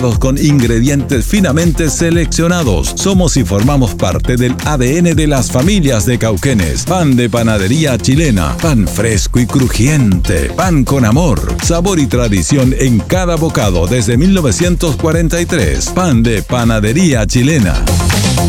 con ingredientes finamente seleccionados. Somos y formamos parte del ADN de las familias de Cauquenes. Pan de panadería chilena. Pan fresco y crujiente. Pan con amor, sabor y tradición en cada bocado desde 1943. Pan de panadería chilena.